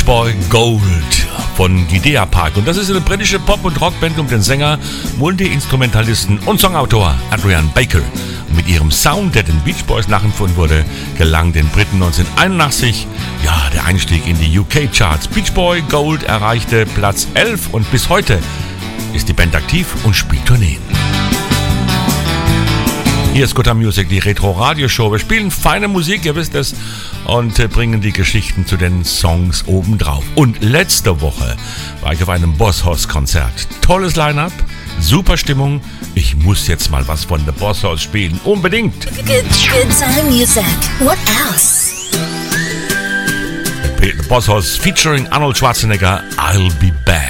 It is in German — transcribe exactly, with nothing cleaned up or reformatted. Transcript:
Boy Gold von Gidea Park. Und das ist eine britische Pop- und Rockband um den Sänger, Multi-Instrumentalisten und Songautor Adrian Baker. Und mit ihrem Sound, der den Beach Boys nachempfunden wurde, gelang den Briten neunzehnhunderteinundachtzig ja, der Einstieg in die U K-Charts. Beach Boy Gold erreichte Platz elf und bis heute ist die Band aktiv und spielt Tourneen. Hier ist Gutta Music, die Retro-Radio-Show. Wir spielen feine Musik, ihr wisst es, und äh, bringen die Geschichten zu den Songs obendrauf. Und letzte Woche war ich auf einem Boss Hoss Konzert. Tolles Line-Up, super Stimmung. Ich muss jetzt mal was von The Boss Hoss spielen. Unbedingt. Good, good time music. What else? The Boss Hoss featuring Arnold Schwarzenegger, I'll Be Back.